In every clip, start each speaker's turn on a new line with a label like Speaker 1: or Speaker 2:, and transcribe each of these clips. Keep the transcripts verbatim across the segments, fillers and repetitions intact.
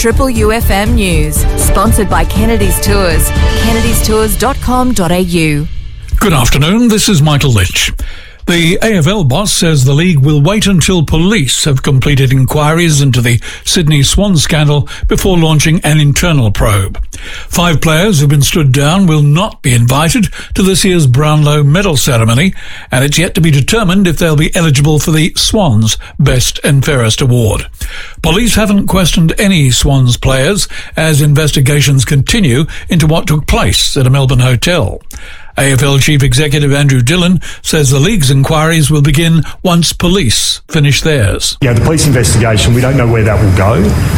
Speaker 1: Triple U F M News, sponsored by Kennedy's Tours, kennedys tours dot com dot a u.
Speaker 2: Good afternoon, this is Michael Lynch. The A F L boss says the league will wait until police have completed inquiries into the Sydney Swan scandal before launching an internal probe. Five players who've been stood down will not be invited to this year's Brownlow medal ceremony, and it's yet to be determined if they'll be eligible for the Swans Best and Fairest award. Police haven't questioned any Swans players as investigations continue into what took place at a Melbourne hotel. A F L Chief Executive Andrew Dillon says the league's inquiries will begin once police finish theirs.
Speaker 3: Yeah, the police investigation, we don't know where that will go.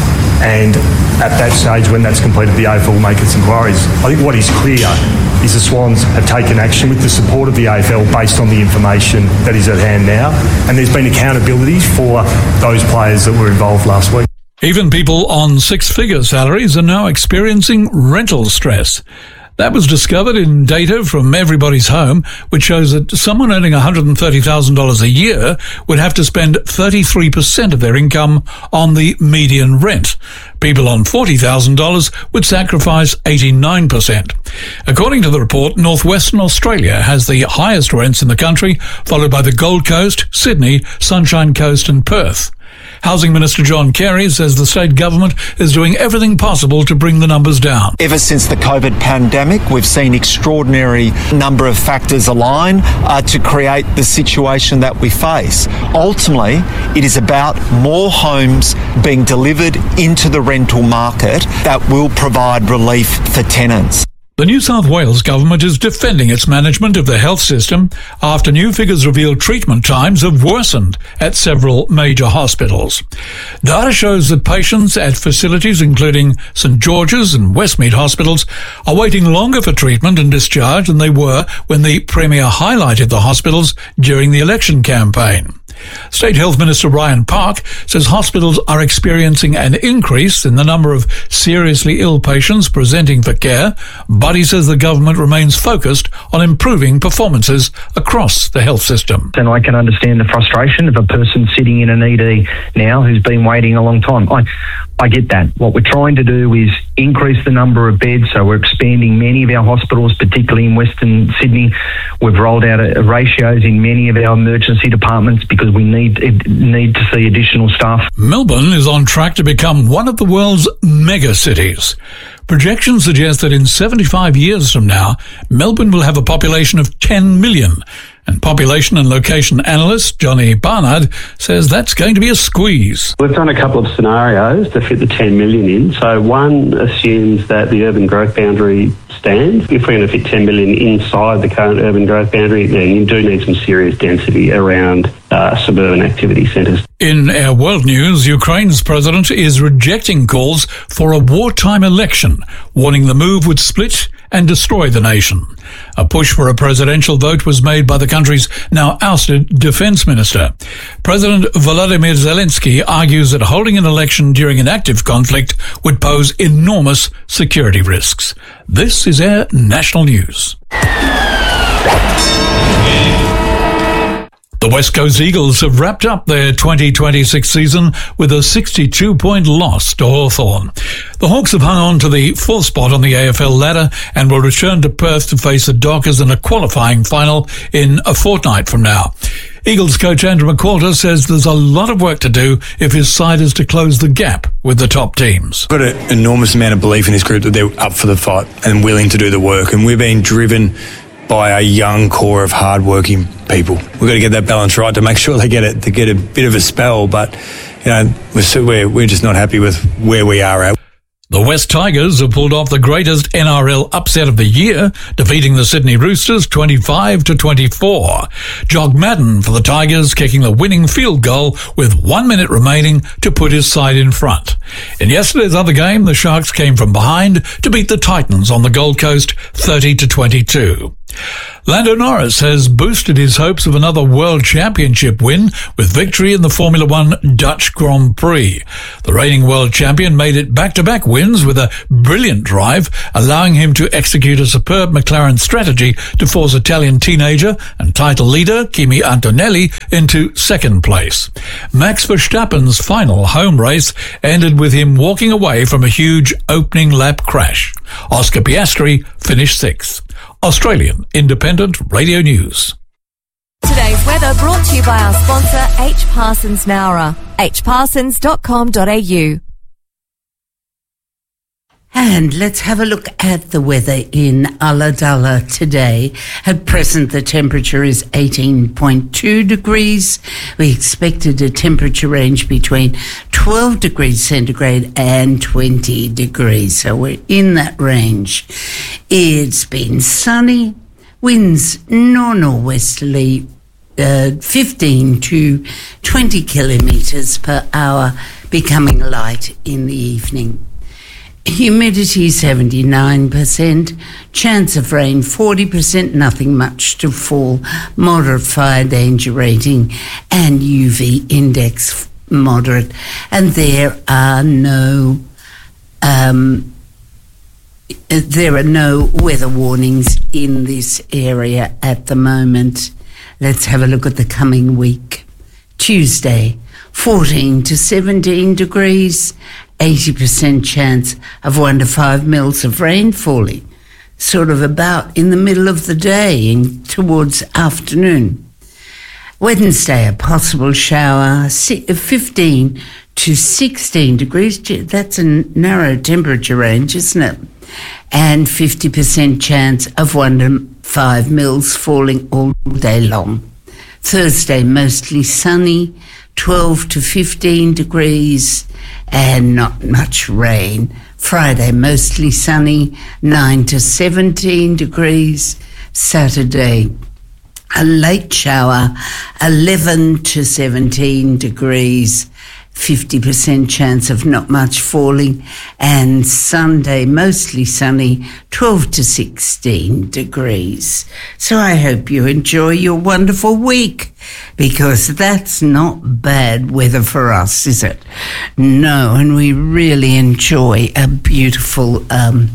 Speaker 3: And at that stage, when that's completed, the A F L will make its inquiries. I think what is clear is the Swans have taken action with the support of the A F L based on the information that is at hand now. And there's been accountability for those players that were involved last week.
Speaker 2: Even people on six-figure salaries are now experiencing rental stress. That was discovered in data from Everybody's Home, which shows that someone earning one hundred thirty thousand dollars a year would have to spend thirty-three percent of their income on the median rent. People on forty thousand dollars would sacrifice eighty-nine percent. According to the report, Northwestern Australia has the highest rents in the country, followed by the Gold Coast, Sydney, Sunshine Coast and Perth. Housing Minister John Kerry says the state government is doing everything possible to bring the numbers down.
Speaker 4: Ever since the COVID pandemic, we've seen extraordinary number of factors align uh, to create the situation that we face. Ultimately, it is about more homes being delivered into the rental market that will provide relief for tenants.
Speaker 2: The New South Wales government is defending its management of the health system after new figures reveal treatment times have worsened at several major hospitals. Data shows that patients at facilities including St George's and Westmead hospitals are waiting longer for treatment and discharge than they were when the Premier highlighted the hospitals during the election campaign. State Health Minister Ryan Park says hospitals are experiencing an increase in the number of seriously ill patients presenting for care, but he says the government remains focused on improving performances across the health system.
Speaker 5: And I can understand the frustration of a person sitting in an E D now who's been waiting a long time. I, I get that. What we're trying to do is increase the number of beds, so we're expanding many of our hospitals, particularly in Western Sydney. We've rolled out a, a ratios in many of our emergency departments because we need need to see additional staff.
Speaker 2: Melbourne is on track to become one of the world's mega cities. Projections suggest that in seventy-five years from now, Melbourne will have a population of ten million. And population and location analyst Johnny Barnard says that's going to be a squeeze.
Speaker 6: We've done a couple of scenarios to fit the ten million in. So one assumes that the urban growth boundary stands. If we're going to fit ten million inside the current urban growth boundary, then you do need some serious density around uh, suburban activity centres.
Speaker 2: In our world news, Ukraine's president is rejecting calls for a wartime election, warning the move would split and destroy the nation. A push for a presidential vote was made by the country's now ousted defense minister. President Volodymyr Zelensky argues that holding an election during an active conflict would pose enormous security risks. This is our national news. The West Coast Eagles have wrapped up their twenty twenty-six season with a sixty-two point loss to Hawthorn. The Hawks have hung on to the fourth spot on the A F L ladder and will return to Perth to face the Dockers in a qualifying final in a fortnight from now. Eagles coach Andrew McQualter says there's a lot of work to do if his side is to close the gap with the top teams.
Speaker 7: I've got an enormous amount of belief in this group that they're up for the fight and willing to do the work, and we're being driven by a young core of hard-working people. We've got to get that balance right to make sure they get it, to get a bit of a spell, but you know, we're, we're just not happy with where we are at.
Speaker 2: The West Tigers have pulled off the greatest N R L upset of the year, defeating the Sydney Roosters twenty-five to twenty-four. Jog Madden for the Tigers kicking the winning field goal with one minute remaining to put his side in front. In yesterday's other game, the Sharks came from behind to beat the Titans on the Gold Coast thirty to twenty-two. Lando Norris has boosted his hopes of another World Championship win with victory in the Formula One Dutch Grand Prix. The reigning world champion made it back-to-back wins with a brilliant drive, allowing him to execute a superb McLaren strategy to force Italian teenager and title leader Kimi Antonelli into second place. Max Verstappen's final home race ended with him walking away from a huge opening lap crash. Oscar Piastri finished sixth. Australian Independent Radio News.
Speaker 1: Today's weather brought to you by our sponsor H. Parsons Nowra, h parsons dot com dot a u.
Speaker 8: And let's have a look at the weather in Ulladulla today. At present, the temperature is eighteen point two degrees. We expected a temperature range between twelve degrees centigrade and twenty degrees. So we're in that range. It's been sunny. Winds nor-norwesterly, uh, fifteen to twenty kilometres per hour, becoming light in the evening. Humidity seventy-nine percent, chance of rain forty percent, nothing much to fall, moderate fire danger rating and U V index moderate. And there are no um, there are no weather warnings in this area at the moment. Let's have a look at the coming week. Tuesday, fourteen to seventeen degrees, eighty percent chance of one to five mils of rain falling, sort of about in the middle of the day and towards afternoon. Wednesday, a possible shower, fifteen to sixteen degrees. That's a narrow temperature range, isn't it? And fifty percent chance of one to five mils falling all day long. Thursday, mostly sunny, twelve to fifteen degrees and not much rain. Friday, mostly sunny, nine to seventeen degrees. Saturday, a late shower, eleven to seventeen degrees, fifty percent chance of not much falling. And Sunday, mostly sunny, twelve to sixteen degrees. So I hope you enjoy your wonderful week, because that's not bad weather for us, is it? No, and we really enjoy a beautiful, um,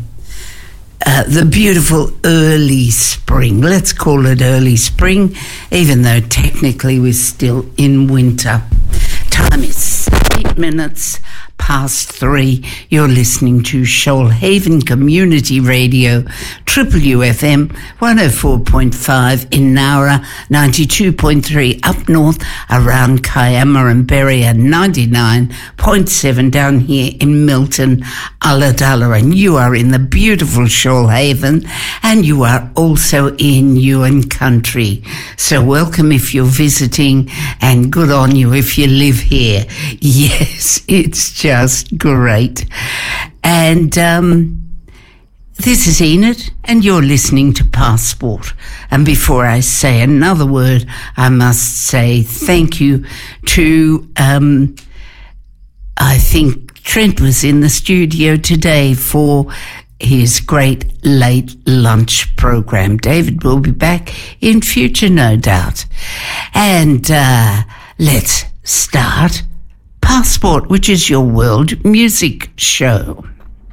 Speaker 8: uh, the beautiful early spring. Let's call it early spring, even though technically we're still in winter. Time is eight minutes past three. You're listening to Shoalhaven Community Radio, Triple U F M, one oh four point five in Nowra, ninety-two point three up north around Kiama and Berry, and ninety-nine point seven down here in Milton, Ulladulla. And you are in the beautiful Shoalhaven, and you are also in Ewan Country. So welcome if you're visiting, and good on you if you live here. Yes, it's just great. And um, this is Enid, and you're listening to Passport. And before I say another word, I must say thank you to, um, I think Trent was in the studio today for his great late lunch program. David will be back in future, no doubt. And uh, let's start Passport, which is your world music show.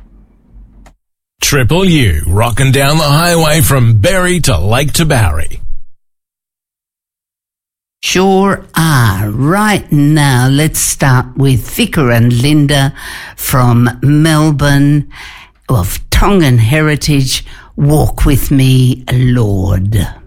Speaker 9: Triple U, rocking down the highway from Berry to Lake Tabourie.
Speaker 8: Sure are. Right now, let's start with Vicar and Linda from Melbourne, of Tongan heritage. Walk with me, Lord.